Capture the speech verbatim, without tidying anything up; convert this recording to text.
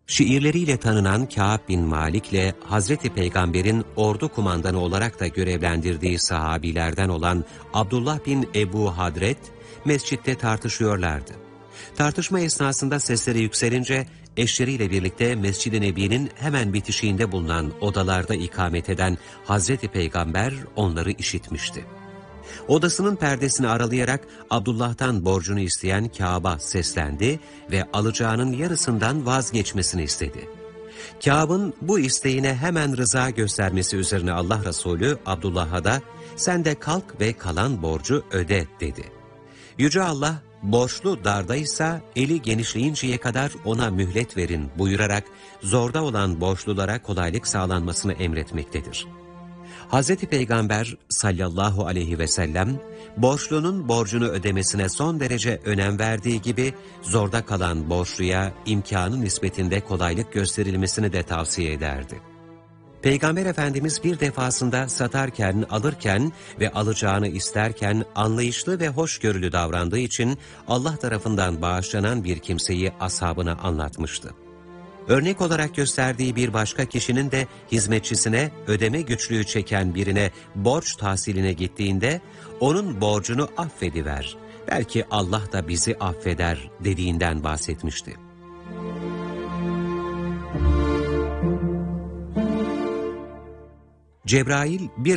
Şiirleriyle tanınan Kâb bin Malik'le Hazreti Peygamber'in ordu kumandanı olarak da görevlendirdiği sahabilerden olan Abdullah bin Ebu Hadret, mescitte tartışıyorlardı. Tartışma esnasında sesleri yükselince, eşleriyle birlikte Mescid-i Nebi'nin hemen bitişiğinde bulunan odalarda ikamet eden Hazreti Peygamber onları işitmişti. Odasının perdesini aralayarak Abdullah'tan borcunu isteyen Kâb'a seslendi ve alacağının yarısından vazgeçmesini istedi. Kâb'ın bu isteğine hemen rıza göstermesi üzerine Allah Resulü Abdullah'a da "Sen de kalk ve kalan borcu öde" dedi. Yüce Allah, borçlu dardaysa eli genişleyinceye kadar ona mühlet verin buyurarak zorda olan borçlulara kolaylık sağlanmasını emretmektedir. Hazreti Peygamber sallallahu aleyhi ve sellem, borçlunun borcunu ödemesine son derece önem verdiği gibi, zorda kalan borçluya imkanı nispetinde kolaylık gösterilmesini de tavsiye ederdi. Peygamber Efendimiz bir defasında satarken, alırken ve alacağını isterken anlayışlı ve hoşgörülü davrandığı için Allah tarafından bağışlanan bir kimseyi ashabına anlatmıştı. Örnek olarak gösterdiği bir başka kişinin de hizmetçisine ödeme güçlüğü çeken birine borç tahsiline gittiğinde onun borcunu affediver, belki Allah da bizi affeder dediğinden bahsetmişti. Cebrail bir